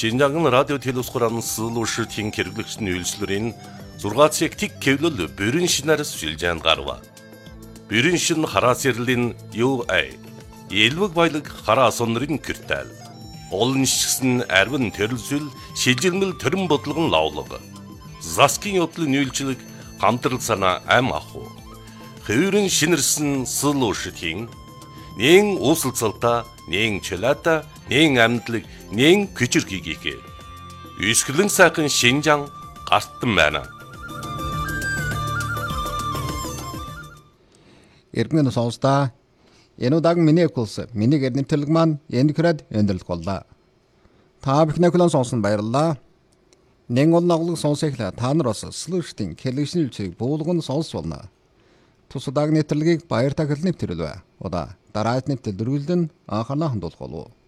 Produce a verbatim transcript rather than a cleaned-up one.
Шинжаан радио телевизхоран суулуушртын хэрэглэгчдийн үйлчлэрийн зургаан цаг тэг кевлэл бүрэн шинээр сүлжээнд гарва. Бүрэн шин хараа сэрлэн ю ай. Элвэг баялаг хараа сонрын киртэл. Олон шигсэн арвин төрөлсөл шилжирмэл төрөн бодлогон лавлага. Заскин явдлын үйлчлэг хамтрал санаа ам аху. Хэврэн шинэрсэн суулуушртын нэн уусалцалта, нэн чөлөөта, нэн амьдлаг, нэн күчирхийгээ. Үсгэлэн сайхан Шинжаан гартан байна. Иргэн сонсдаа энэ удаагийн миний курс миний гэрнэмтэлэг маань энэ хүрээд өндөрлөх боллоо. Та бүхний клон сонсон баярлалаа. Нэн ол наглыг сонсохлаа та нар бас слуштын хэлэгшин үлчийг буулган сонс болно. Тус удаагийн нэвтрэлгийг баяр та хэлнэв төрөлвэ. Удаа дараагийн нэвтрэл дөрвөлдөн анхаарал хандуулах болов.